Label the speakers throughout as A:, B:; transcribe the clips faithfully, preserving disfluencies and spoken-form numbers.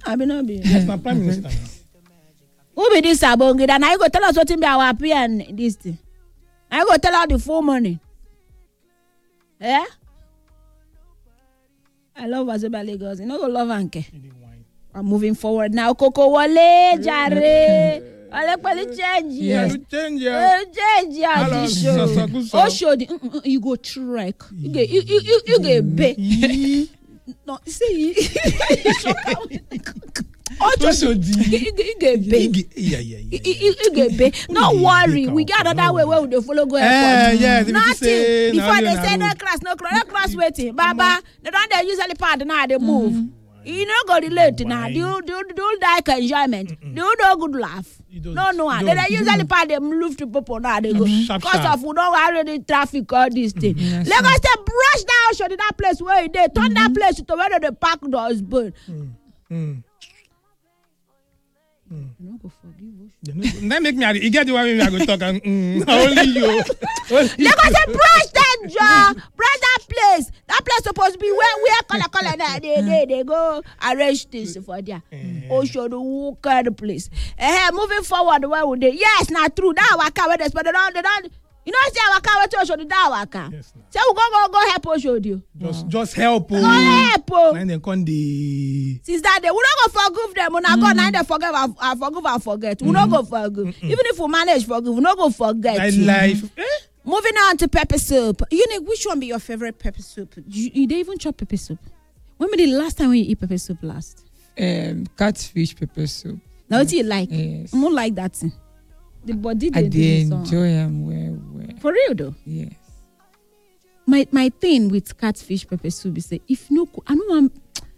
A: I be not be.
B: That's my prime minister.
A: Who be this Abongi? And I go tell us what in be our appear and this thing. I go tell her the full money. Eh? I love Azuba Lagos. You know, go love Anke. I'm moving forward now. Coco Wale, Jare. I like change.
B: Yeah, change.
A: Yeah, change. Yeah, show. Oh, show the. You go trek. You get. You you you you get big. No, see. Oh, show the. You get big.
B: Yeah, yeah, yeah.
A: You get big. No worry. We got another way where we follow go.
B: Yeah, yeah.
A: Nothing. Before they say no class, no class, no class waiting. Baba, they don't. They usually part now. They move. You know, go relate now. Do do do like enjoyment. Mm-mm. Do no good laugh. No, no. They usually part them move to people now. They go because of we don't already traffic all these things. Mm-hmm. Let us say brush down show that place where they turn mm-hmm. that place to where the park doors burn. Mm. Mm.
B: Mm. You know, go forgive. That make me. You get the way I go talk and mm, only you.
A: Let us say brush that jaw, brush that place. That place supposed to be where where color color that they they they go arrange this for there. Mm. Oh, show the whole kind of place. Eh, moving forward, where would they? Yes, not true. That waka where they but they don't they don't. You know, say waka where to show the that waka. Yes, say we go go go help us show you.
B: Just just help.
A: Go help.
B: And then come the.
A: Since that day, we don't go forgive them. We not go now they forgive and I forgive and forget. We don't go forgive. Mm-mm. Even if we manage forgive, we don't go forget.
B: My life. Eh?
A: Moving on to pepper soup. Unique, which one be your favorite pepper soup? You, you don't even chop pepper soup. When be the last time when you eat pepper soup last?
C: Um, catfish pepper soup.
A: Now what do you like?
C: Yes.
A: I don't like that thing. The body
C: I
A: they
C: did enjoy them well, well.
A: For real though?
C: Yes.
A: My my thing with catfish pepper soup is say if no I don't want.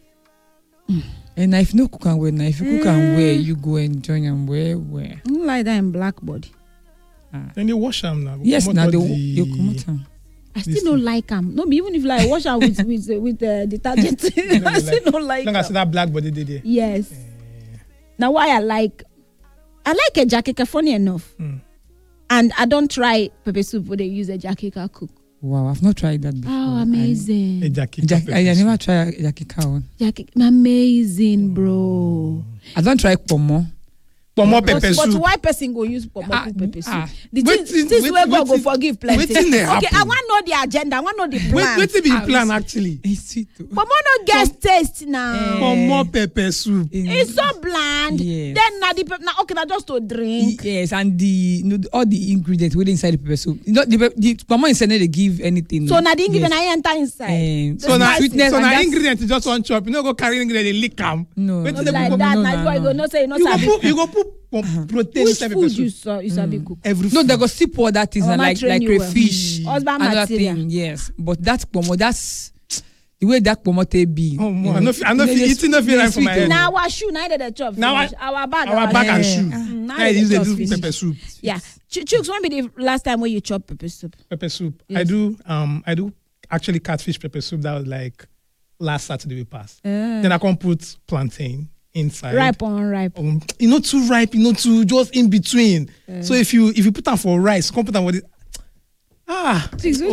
C: And if no cook and well, now if you cook and well, you go enjoy them well, well. I
A: don't like that in black body.
B: Ah. Then they wash them now.
C: Yes, now they you come out.
A: I still don't like them. No, even if like wash them with with uh, with uh, detergent, I still like, don't like.
B: Long as that black body did there.
A: Yes. Uh, now why I like, I like a jackeka. Funny enough, mm. and I don't try pepper soup where they use a jackeka cook.
C: Wow, I've not tried that before.
A: Oh, amazing!
B: I, a jackeka.
C: Jack, I, I never tried a jackeka one.
A: Jackeka, amazing, bro.
C: I don't try pomo.
B: Pomo pepper
A: but,
B: soup.
A: But why person go use pomo ah, pepper soup?
C: Ah.
A: The thing, this way God go forgive plenty. Okay, I want to know the agenda. I want to know the plan.
B: Wait, wait be the plan actually.
C: It's sweet.
A: Pomo no get taste now.
B: Pomo pepper soup.
A: It's so bland. Yes. Then now the pepper. Now okay, now just to drink.
C: Yes, and the you know, all the ingredients within inside the pepper soup. You know, the, the pomo inside they give anything.
A: So now the ingredient yes. I enter inside.
C: Um,
B: so now sweetness. So now ingredient is just one chop. You know, go carry ingredient they lick them.
A: No, no like that. Now no, no. you go no say no.
B: You go put. You go put.
A: Uh-huh. Which food you saw you saw be cook?
C: Every no, they go see pour that is oh, like like a fish.
A: Husband material.
C: Thing, yes, but that pomo that's the way that pomo te be.
B: Oh man, I know I know eating no feel right for my head.
A: Now our shoe, neither the chop.
B: Now
A: our bag,
B: our bag and shoe. Now I use the pepper soup.
A: Yeah, Chooks, when be the last time when you chop pepper soup?
B: Pepper soup. I do. Um, I do actually catfish pepper soup. That was like last Saturday we passed. Then I can put plantain. Inside.
A: Ripe or unripe?
B: Um, you know, too ripe, you know, too just in between. Uh, so if you if you put them for rice, come put them with it. Ah,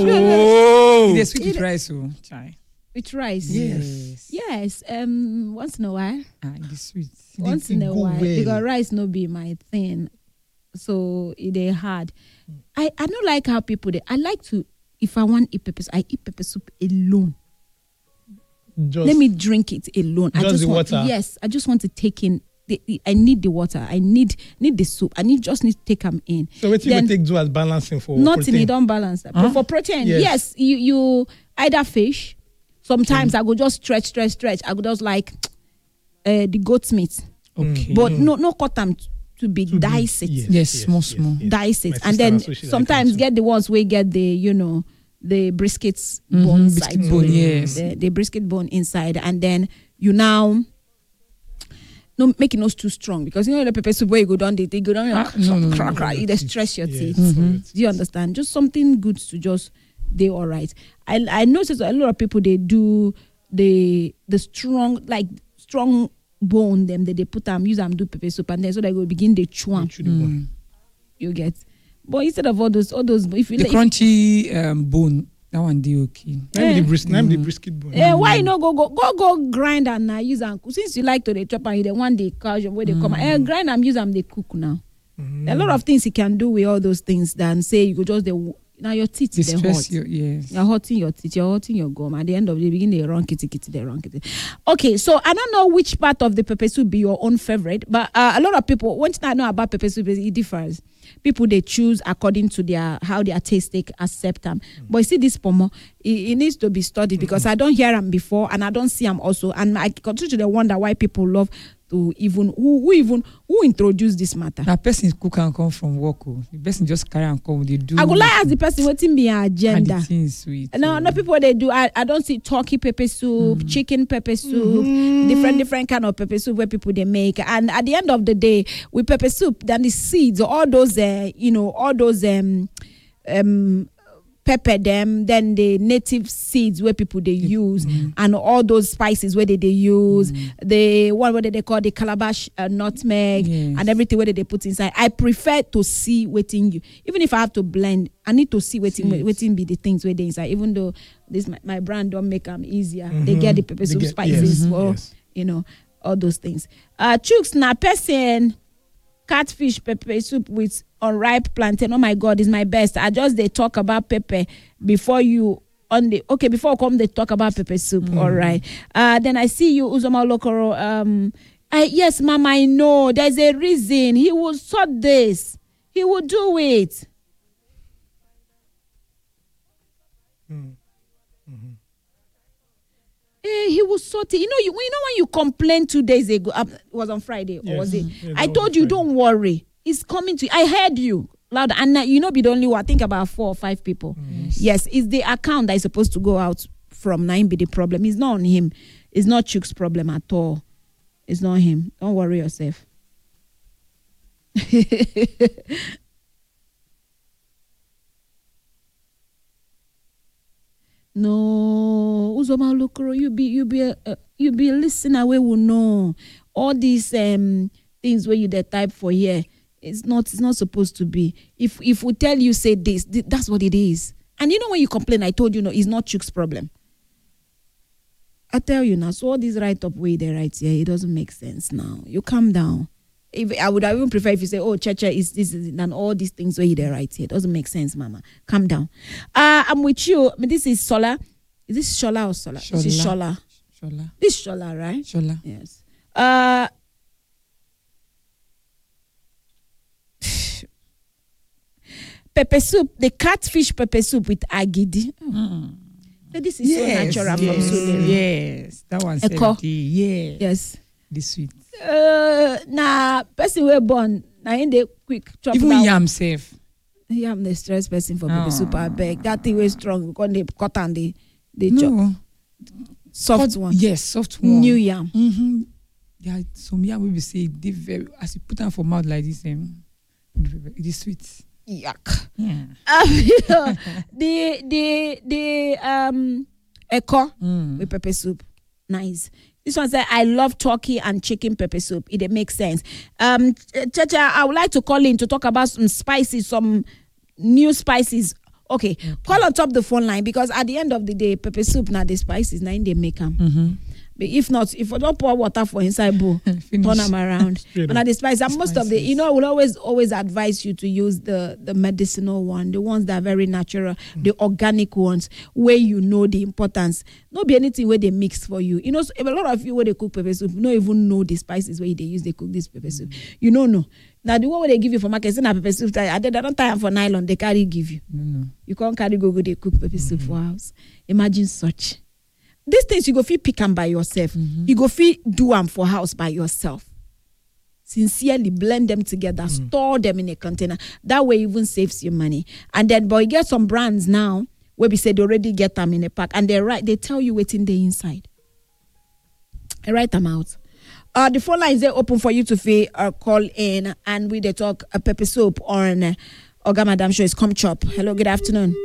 C: oh, it's sweet with rice, oh, chai.
A: With rice,
C: yes,
A: yes. Um, once in a while.
C: Ah, it's sweet.
A: Once in a while, well. Because rice no be my thing, so it is hard. Mm. I I don't like how people they. I like to if I want eat pepper, I eat pepper soup alone. Just, let me drink it alone.
B: Just
A: I just
B: the
A: want,
B: water.
A: Yes, I just want to take in. The, I need the water. I need need the soup. I need just need to take them in.
B: So what you take do as balancing for
A: nothing?
B: Protein?
A: You don't balance that.
B: Huh?
A: But for protein, yes, yes you, you either fish. Sometimes mm. I go just stretch, stretch, stretch. I go just like uh, the goat's meat.
C: Okay,
A: but mm. no, no cut them to be
B: to
A: dice
B: be,
A: it.
C: Yes, yes, small, yes, small.
A: Yes, dice it, and then sometimes like get the ones we get the you know. the briskets
C: mm-hmm,
A: bone
C: brisket
A: side,
C: bone, yes.
A: the, the brisket bone inside, and then you now no make it not too strong because you know the pepper soup where you go down they, they go down ah, no, no, crack, no, crack, no, no, it stress your yes, teeth. Mm-hmm. Do you understand? Just something good to just they all right. I I noticed a lot of people they do the the strong like strong bone them that they put them use them do pepper soup and then so they will begin the chewing. Mm. You get. But instead of all those, all those, if you
C: the
A: like,
C: crunchy um, bone, That one dey okay.
B: Name the bris- name the brisket bone.
A: Eh, why you no go go go go grind and uh, use and cook? Since you like to the chop and you the one day cows where they come, eh, grind and use and they cook now.
B: Mm.
A: There are a lot of things you can do with all those things than say you go just the now your teeth
C: The
A: they
C: stress
A: hot.
C: you, yes.
A: You're hurting your teeth, you're hurting your gum. At the end of the day, begin they run kitty kitty, they run kitty. Okay, so I don't know which part of the pepper soup be your own favorite, but uh, a lot of people, one thing I know about pepper soup is it differs. People they choose according to their how their taste they accept them. Mm. But you see this pomo, it, it needs to be studied because mm-hmm. I don't hear them before and I don't see them also, and I continue to wonder why people love to even who, who even who introduced this matter.
C: That person cook and come from work. Oh. The person just carry and come. They do.
A: I go like ask the person waiting be an agenda.
C: And the thing is sweet.
A: No,
C: oh.
A: no people they do. I, I don't see turkey pepper soup, mm. chicken pepper soup, mm. different different kind of pepper soup where people they make. And at the end of the day, with pepper soup, then the seeds, all those uh, you know, all those um um. pepper them, then the native seeds where people they use, mm. and all those spices where they, they use, mm. the one where they call the calabash uh, nutmeg, yes. and everything where they put inside. I prefer to see waiting you, even if I have to blend, I need to see waiting yes. waiting be the things where they inside. Even though this my, my brand don't make them easier, mm-hmm. they get the pepper soup get, spices, yes. or yes. you know all those things. Uh, chooks na person. Catfish pepper soup with unripe plantain. Oh my God, is my best. I just they talk about pepper before you on the okay before I come they talk about pepper soup. Mm. All right. Uh, then I see you Uzoma Lokoro. Um, I, yes, Mama, I know there's a reason he will sort this. He will do it. Mm. Mm-hmm. Eh, he will sort it. You know, you, you know when you complained two days ago, uh, it was on Friday, yes. or was it? Yeah, I told you, Friday. Don't worry. It's coming to you. I heard you loud, and uh, you know, be the only one. I think about four or five people. Mm. Yes, it's the account that is supposed to go out from nine. Be the problem. It's not on him. It's not Chuk's problem at all. It's not him. Don't worry yourself. No, Uzoma Lokoro, you be you be uh, you be a listener where we know all these um things where you the type for here. It's not it's not supposed to be. If if we tell you say this, th- that's what it is. And you know when you complain, I told you no, it's not Chuk's problem. I tell you now, so all this write up way they write here, it doesn't make sense now. You calm down. If I would have even prefer if you say, oh, Cheche is this and all these things where they write here. It doesn't make sense, Mama. Calm down. Uh, I'm with you. This is Shola. Is this Shola or Shola?
C: Shola.
A: This is Shola.
C: Shola.
A: This is Shola, right?
C: Shola.
A: Yes. Uh, pepper soup, the catfish pepper soup with agidi. Mm. So this is
C: yes,
A: so natural
C: yes,
A: from Sudan.
C: Yes, that one said yeah.
A: Yes.
C: The sweet.
A: Uh, nah, person we born, now in the quick chop.
C: Even yam safe.
A: Yam the stress person for
C: oh.
A: pepper soup. I beg that thing was strong because they cut and they they
C: no.
A: chop. Soft
C: cut,
A: one.
C: Yes, soft one.
A: New yam.
C: Mm-hmm. Yeah, some yam will be say they very as you put them for mouth like this, um, it is sweet.
A: Yuck.
C: Yeah.
A: Um, the the the um echo
C: mm.
A: with pepper soup. Nice. This one said, I love turkey and chicken pepper soup. It, it makes sense. Um, Cheche, I would like to call in to talk about some spices, some new spices. Okay, okay. Call on top the phone line because at the end of the day, pepper soup now the spices now they make them.
C: Mm-hmm.
A: But if not, if I don't pour water for inside bowl, turn them around. And at the spice, and most of the, you know, I will always always advise you to use the the medicinal one, the ones that are very natural, mm. the organic ones, where you know the importance. Not be anything where they mix for you. You know, so a lot of you where they cook pepper soup, you don't even know the spices where they use they cook this pepper soup. Mm. You don't know. Now the one where they give you for market, say pepper soup, I they don't tie for nylon, they carry give you.
C: Mm-hmm.
A: You can't carry go go they cook pepper soup mm-hmm. for house. Imagine such. These things you go feel pick them by yourself. Mm-hmm. You go feel do them for house by yourself. Sincerely blend them together, mm-hmm. store them in a container. That way even saves you money. And then boy, get some brands now where we say they already get them in a pack and they write, they tell you what's in the inside. I write them out. Uh, the phone lines are open for you to feel, uh, call in and we they talk a uh, pepper soup on uh, Oga Madam Show is Come Chop. Hello, good afternoon.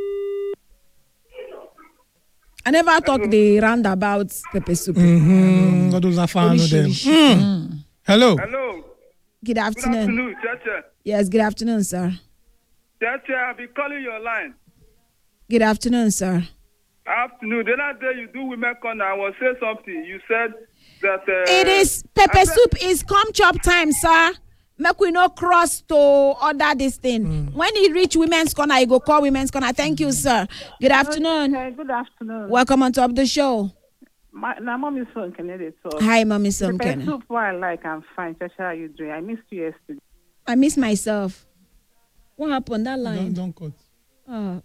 A: I never talk the roundabout pepper soup.
B: Mm-hmm. God was a fan of them. Mm. Mm. Hello.
D: Hello.
A: Good afternoon.
D: Good afternoon, Chacha.
A: Yes, good afternoon, sir.
D: Chacha, I'll be calling your line.
A: Good afternoon, sir.
D: Afternoon. The other day you do women corner. I was say something. You said that. Uh,
A: it is pepper soup is come chop time, sir. Make we no cross to order this thing. Mm. When you reach women's corner, you go call women's corner. Thank you, sir. Good afternoon.
E: Okay, good afternoon.
A: Welcome on top of the show.
E: My, my mom is from Canada. So
A: Hi, mommy, son.
E: Pepper soup, what I like, I'm fine. Chacha, how you doing? I missed you yesterday.
A: I miss myself. What happened? That line?
B: Don't, don't cut.
A: Oh.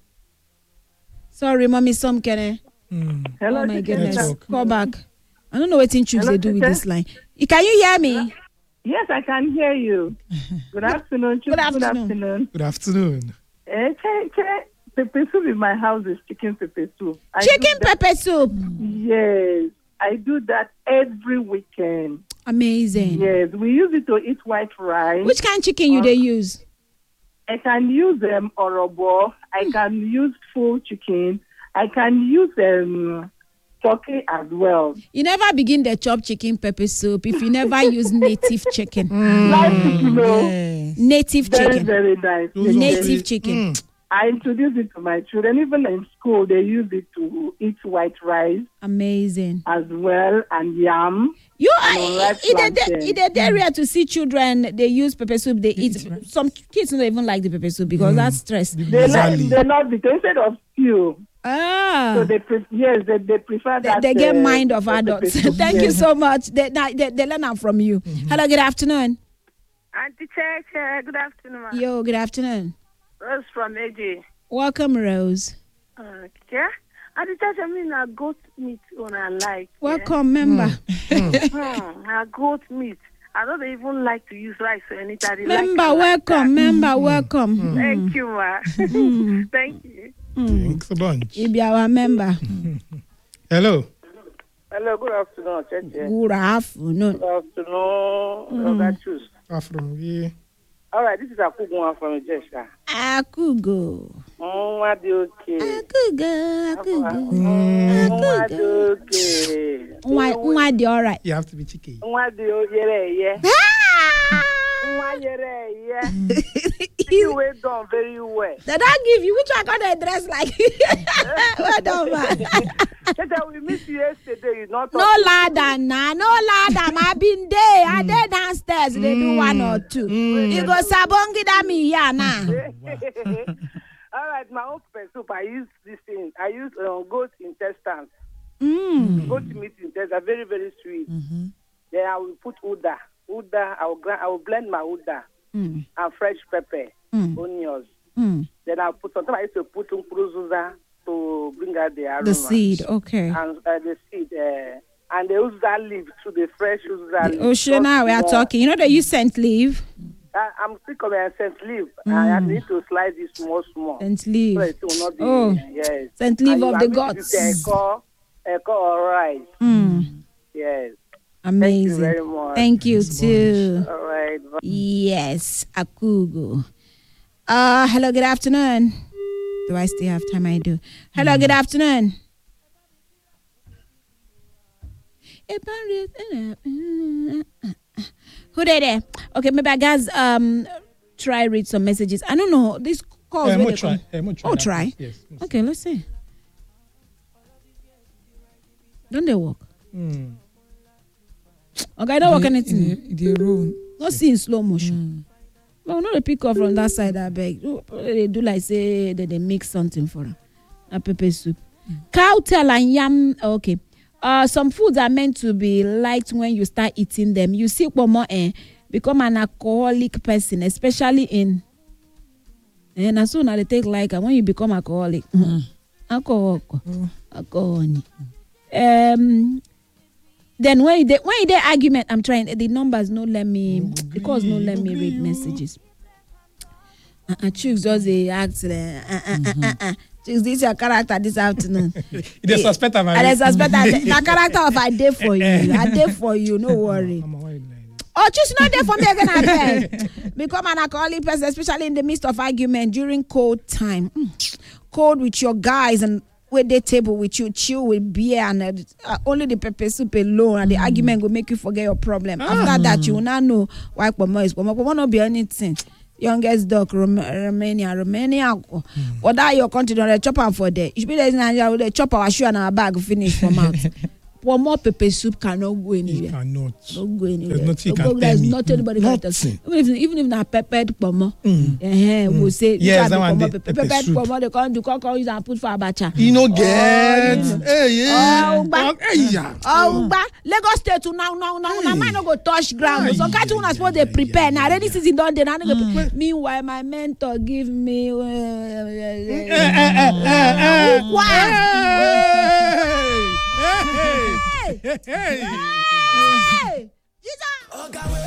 A: Sorry, mommy, some Kenny.
B: Mm.
E: Hello,
A: Oh my
E: teacher.
A: goodness.
B: Network.
A: Call back. I don't know what in choose
E: Hello,
A: they do with
E: teacher.
A: this line. Can you hear me?
E: Yes, I can hear you. Good afternoon.
A: Good afternoon.
E: Good afternoon.
B: Good afternoon.
E: Eh, che, che, pepper soup in my house is chicken pepper soup. I do
A: Chicken
E: that-
A: pepper soup.
E: Yes, I do that every weekend.
A: Amazing.
E: Yes, we use it to eat white rice.
A: Which kind of chicken you they use?
E: I can use um, orobo. I can use full chicken. I can use um, turkey as well.
A: You never begin the chop chicken pepper soup if you never use native chicken.
E: Nice, you know.
C: Yes.
A: Native
E: Very,
A: chicken.
E: very nice.
A: The
B: Those are
A: native
B: very-
A: chicken.
B: Mm.
E: I introduce it to my children. Even in school, they use it to eat white rice
A: Amazing.
E: as well and yam.
A: You are
E: No, rice
A: in the
E: plantain.
A: in the area to see children they use pepper soup. They eat. Some kids don't even like the pepper soup because that's stress.
E: They like,
B: Exactly.
E: they love it instead of stew.
A: Ah.
E: So they pre- yes, they, they prefer
A: They,
E: that.
A: they get
E: uh,
A: mind of
E: pepper
A: adults.
E: soup.
A: Thank
E: Yes.
A: you so much. They, they, they, they learn from you. Hello, good afternoon.
F: Auntie Cheche, good afternoon. Ma.
A: Yo, good afternoon.
F: Rose from A J.
A: Welcome, Rose.
F: Okay. Auntie Cheche, I mean, a goat meat on I like.
A: Welcome, member.
F: Yeah? Hmm, a goat meat. I don't even like to use rice or anything.
A: Member, welcome. Member, welcome.
F: Thank you, ma. Thank you.
B: Thanks a bunch.
A: You be our member.
B: Hello.
D: Hello, good afternoon, Cheche.
A: Good afternoon.
D: Good afternoon, Oga Chus.
B: Far from here.
D: All right, this is Akugunwa from Ijesha.
A: Akugo.
D: Mm, what do you okay?
A: Akugo. Akugo.
D: Mm, what do
A: Akugo.
D: you okay?
A: Nwa nwa dị alright.
B: You have to be cheeky.
D: What do you yere ye? What yere ye? You were done very well.
A: They don't give you which one got the dress like. Well done, man.
D: Cheche, we missed you yesterday. You not
A: No
D: talk-
A: ladder, nah. No ladder. I been there. I there downstairs. They do one or two. You go sabongi da me yeah now.
D: All right, my own pepper soup. I use this thing. I use uh, goat intestines.
A: Mm.
D: Goat meat intestines are very, very sweet.
C: Mm-hmm.
D: Then I will put uda. Uda. I will grind, I will blend my uda
A: Mm.
D: and fresh pepper,
A: Mm.
D: onions.
A: Mm.
D: Then I'll put sometimes I used to put umpuruzuza to bring out the aroma.
A: The seed, okay.
D: And uh, the seed. Uh, and the uzuza leaf too, the fresh uzuza leaf.
A: Oh, sure, now we are
D: Just
A: talking. You know they use scent leaf.
D: I, I'm still coming and scent leaf. I need to slice it small, small.
A: Scent leaf.
D: So it will not be,
A: Oh,
D: yes.
A: scent leaf
D: And
A: of
D: you
A: the
D: are going to
A: gods.
D: use the Echo, echo or rice.
A: Mm.
D: Yes.
A: Amazing.
D: Thank you very much.
A: Thank you too.
D: All right. Bye.
A: Yes, Akugo. Uh, hello, good afternoon. Do I still have time? I do. Hello, good afternoon. Who they there? Okay, maybe I guys um try read some messages. I don't know. These calls.
B: Eh,
A: where
B: mo
A: they
B: try.
A: come-
B: Eh, mo try
A: Oh,
B: that
A: try.
B: first. Yes. mo
A: Okay, let's see. Don't they work?
B: Mm.
A: Okay, I don't work anything.
C: The roll.
A: Not see in slow motion. No, no, they pick up from that side. I beg. They do like say that they mix something for them. A pepper soup. Cow tail and yam. Okay. Uh, some foods are meant to be liked when you start eating them. You see, Pomo eh, become an alcoholic person, especially in. And as soon as they take like, and when you become alcoholic, mm. alcohol,
C: Oh.
A: alcohol. Um. Then when they when they argument, I'm trying the numbers no let me because no let me read messages. Uh, uh, Chooks does the act. Uh, uh, uh, uh, uh. Chooks, this is your character this afternoon.
B: They suspect I'm a-
A: And they suspect that the character of I did for you. I did for you. No worry.
B: I'm a white lady.
A: Oh, just not there for me again. I beg. Become an alcoholic person, especially in the midst of argument during cold time. Mm. Cold with your guys and with the table with you, chill with beer and uh, uh, only the pepper soup alone and the argument will make you forget your problem. After that, you will not know why Pomo is Pomo. Pomo not be anything. youngest dog Rom- Romania, Romania. Or that your country don't chop am for there. It be there in Nigeria, they chop our shoe and our bag finish from out. For more pepper soup cannot go anywhere.
B: It cannot.
A: Don't go anywhere.
B: There's nothing you
A: Don't
B: can
A: go,
B: tell
A: there's
B: me.
A: not anybody can tell.
B: Nothing.
A: Even if even if na peppered pomo,
B: Mm.
A: eh, we'll say
B: Yes,
A: this
B: that
A: one
B: one
A: be
B: dey
A: pomo,
B: pepper
A: peppered
B: soup.
A: pomo. They can't do can't use and put for abacha.
B: You no get.
A: Oh,
B: Hey, yeah.
A: Oh, ba-
B: Hey, yeah.
A: Oh, ba- Lagos State now, now, now, now, man, no go touch ground.
B: Aye.
A: So, can't you not supposed to prepare? Now, rainy season done, they not go prepare. Meanwhile, my mentor give me. Uh, uh,
B: Eh, eh, eh, eh, eh.
A: Wow.
B: Hey, hey, hey, hey.
A: Hey! Jesus!